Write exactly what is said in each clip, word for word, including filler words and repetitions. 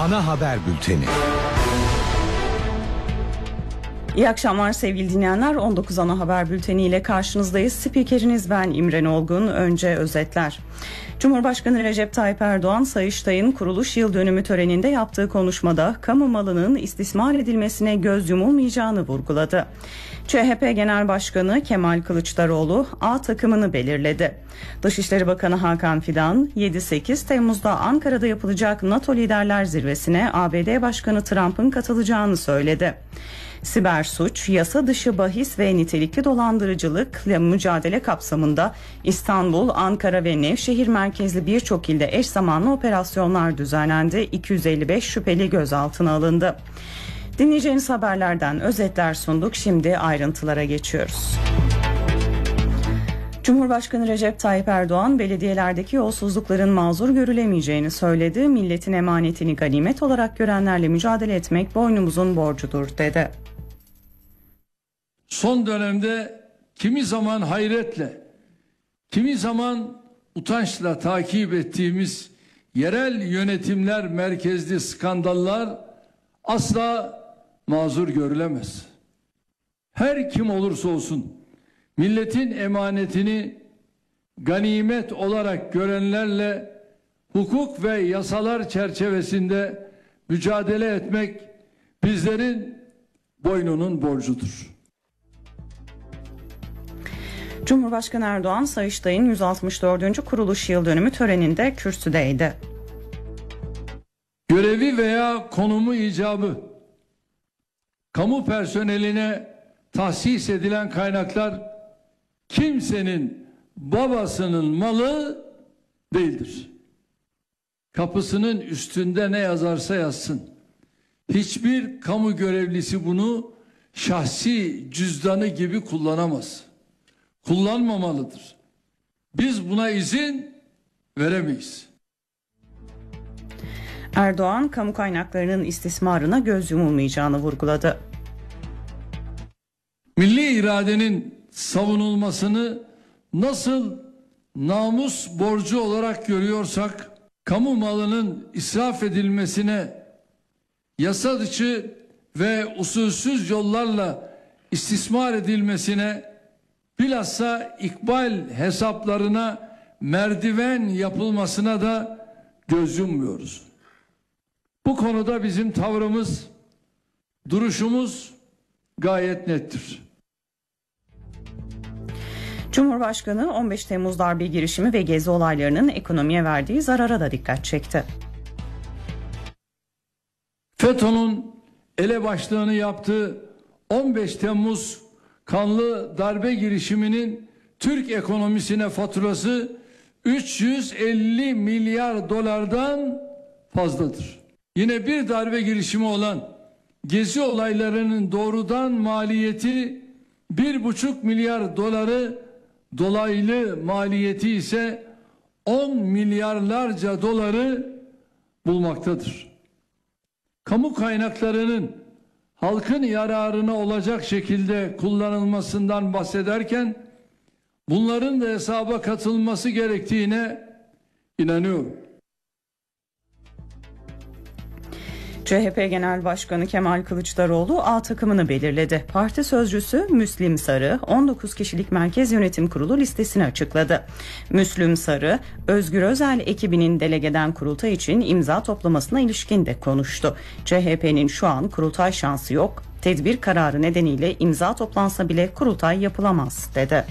Ana haber bülteni. İyi akşamlar sevgili dinleyenler. on dokuz Ana Haber Bülteni ile karşınızdayız. Spikeriniz ben İmren Olgun. Önce özetler. Cumhurbaşkanı Recep Tayyip Erdoğan, Sayıştay'ın kuruluş yıl dönümü töreninde yaptığı konuşmada kamu malının istismar edilmesine göz yumulmayacağını vurguladı. C H P Genel Başkanı Kemal Kılıçdaroğlu A takımını belirledi. Dışişleri Bakanı Hakan Fidan, yedi sekiz Temmuz'da Ankara'da yapılacak NATO Liderler Zirvesi'ne A B D Başkanı Trump'ın katılacağını söyledi. Siber suç, yasa dışı bahis ve nitelikli dolandırıcılıkla mücadele kapsamında İstanbul, Ankara ve Nevşehir merkezli birçok ilde eş zamanlı operasyonlar düzenlendi. iki yüz elli beş şüpheli gözaltına alındı. Dinleyeceğiniz haberlerden özetler sunduk. Şimdi ayrıntılara geçiyoruz. Cumhurbaşkanı Recep Tayyip Erdoğan, belediyelerdeki yolsuzlukların mazur görülemeyeceğini söyledi. Milletin emanetini ganimet olarak görenlerle mücadele etmek boynumuzun borcudur dedi. Son dönemde kimi zaman hayretle, kimi zaman utançla takip ettiğimiz yerel yönetimler merkezli skandallar asla mazur görülemez. Her kim olursa olsun milletin emanetini ganimet olarak görenlerle hukuk ve yasalar çerçevesinde mücadele etmek bizlerin boynunun borcudur. Cumhurbaşkanı Erdoğan, Sayıştay'ın yüz altmış dördüncü kuruluş yıl dönümü töreninde kürsüdeydi. Görevi veya konumu icabı kamu personeline tahsis edilen kaynaklar kimsenin babasının malı değildir. Kapısının üstünde ne yazarsa yazsın. Hiçbir kamu görevlisi bunu şahsi cüzdanı gibi kullanamaz. Kullanmamalıdır. Biz buna izin veremeyiz. Erdoğan, kamu kaynaklarının istismarına göz yumulmayacağını vurguladı. Milli iradenin savunulmasını nasıl namus borcu olarak görüyorsak, kamu malının israf edilmesine, yasa dışı ve usulsüz yollarla istismar edilmesine, bilhassa ikbal hesaplarına merdiven yapılmasına da göz yummuyoruz. Bu konuda bizim tavrımız, duruşumuz gayet nettir. Cumhurbaşkanı on beş Temmuz darbe girişimi ve gezi olaylarının ekonomiye verdiği zarara da dikkat çekti. FETÖ'nün elebaşlığını yaptığı on beş Temmuz kanlı darbe girişiminin Türk ekonomisine faturası üç yüz elli milyar dolardan fazladır. Yine bir darbe girişimi olan gezi olaylarının doğrudan maliyeti bir buçuk milyar doları, dolaylı maliyeti ise on milyarlarca doları bulmaktadır. Kamu kaynaklarının halkın yararına olacak şekilde kullanılmasından bahsederken bunların da hesaba katılması gerektiğine inanıyorum. C H P Genel Başkanı Kemal Kılıçdaroğlu A takımını belirledi. Parti sözcüsü Müslim Sarı on dokuz kişilik Merkez Yönetim Kurulu listesini açıkladı. Müslüm Sarı, Özgür Özel ekibinin delegeden kurultay için imza toplamasına ilişkin de konuştu. C H P'nin şu an kurultay şansı yok. Tedbir kararı nedeniyle imza toplansa bile kurultay yapılamaz dedi.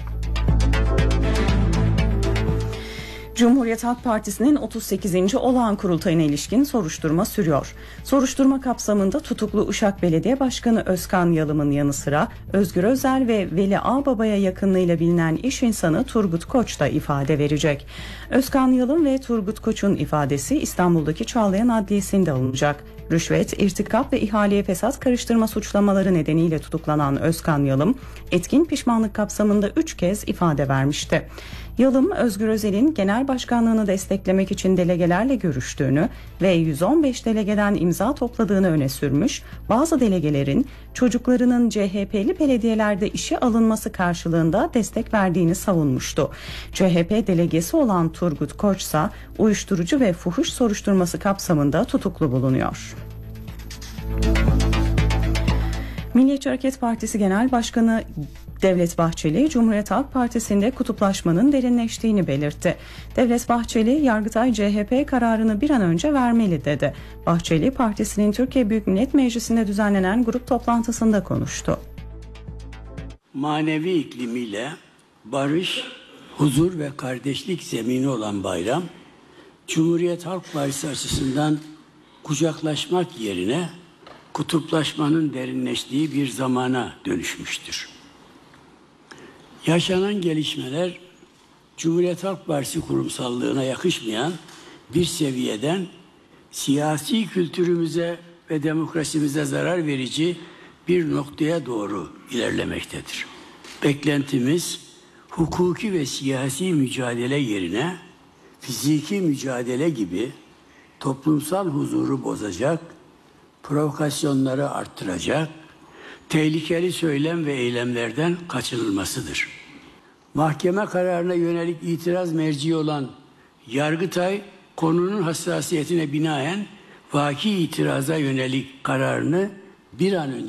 Cumhuriyet Halk Partisi'nin otuz sekizinci olağan kurultayına ilişkin soruşturma sürüyor. Soruşturma kapsamında tutuklu Uşak Belediye Başkanı Özkan Yalım'ın yanı sıra Özgür Özel ve Veli Ağbaba'ya yakınlığıyla bilinen iş insanı Turgut Koç da ifade verecek. Özkan Yalım ve Turgut Koç'un ifadesi İstanbul'daki Çağlayan Adliyesi'nde alınacak. Rüşvet, irtikap ve ihaleye fesat karıştırma suçlamaları nedeniyle tutuklanan Özkan Yalım, etkin pişmanlık kapsamında üç kez ifade vermişti. Yalım, Özgür Özel'in genel başkanlığını desteklemek için delegelerle görüştüğünü ve yüz on beş delegeden imza topladığını öne sürmüş, bazı delegelerin çocuklarının C H P'li belediyelerde işe alınması karşılığında destek verdiğini savunmuştu. C H P delegesi olan Turgut Koç ise uyuşturucu ve fuhuş soruşturması kapsamında tutuklu bulunuyor. Milliyetçi Hareket Partisi Genel Başkanı Devlet Bahçeli, Cumhuriyet Halk Partisi'nde kutuplaşmanın derinleştiğini belirtti. Devlet Bahçeli, Yargıtay C H P kararını bir an önce vermeli dedi. Bahçeli, partisinin Türkiye Büyük Millet Meclisi'nde düzenlenen grup toplantısında konuştu. Manevi iklimiyle barış, huzur ve kardeşlik zemini olan bayram, Cumhuriyet Halk Partisi açısından kucaklaşmak yerine kutuplaşmanın derinleştiği bir zamana dönüşmüştür. Yaşanan gelişmeler Cumhuriyet Halk Partisi kurumsallığına yakışmayan bir seviyeden siyasi kültürümüze ve demokrasimize zarar verici bir noktaya doğru ilerlemektedir. Beklentimiz hukuki ve siyasi mücadele yerine fiziki mücadele gibi toplumsal huzuru bozacak, provokasyonları arttıracak, tehlikeli söylem ve eylemlerden kaçınılmasıdır. Mahkeme kararına yönelik itiraz merci olan Yargıtay, konunun hassasiyetine binaen vaki itiraza yönelik kararını bir an önce